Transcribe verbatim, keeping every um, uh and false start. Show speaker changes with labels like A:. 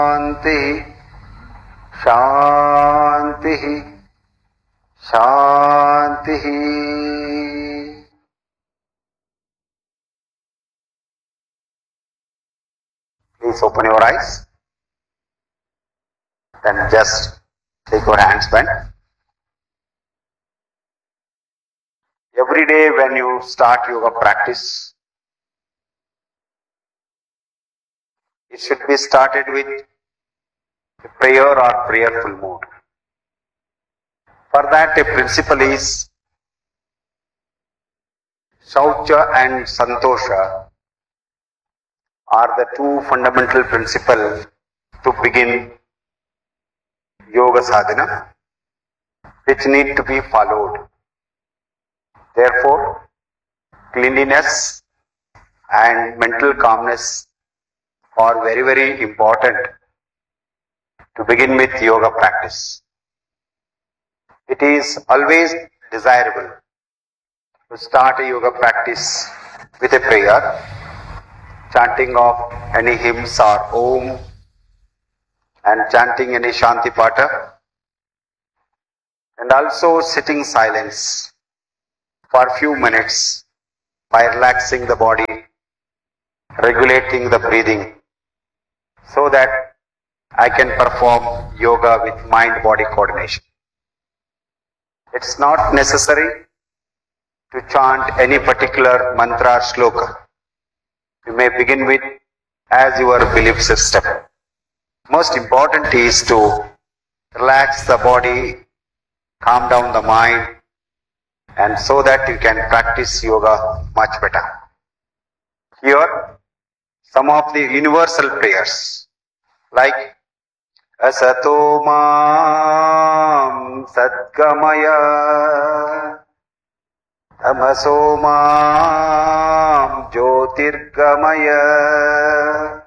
A: Shanti, Shanti, Shanti. Please open your eyes. Then just take your hands bent. Every day when you start yoga practice, it should be started with a prayer or prayerful mood. For that, a principle is Shaucha and Santosha are the two fundamental principles to begin yoga sadhana, which need to be followed. Therefore, cleanliness and mental calmness are very, very important to begin with yoga practice. It is always desirable to start a yoga practice with a prayer, chanting of any hymns or om, and chanting any Shanti Pata, and also sitting silence for a few minutes by relaxing the body, regulating the breathing, so that I can perform yoga with mind-body coordination. It's not necessary to chant any particular mantra or shloka. You may begin with as your belief system. Most important is to relax the body, calm down the mind, and so that you can practice yoga much better. Here, some of the universal prayers like Asato Mam Satgamaya, Tamaso Mam Jyotirgamaya,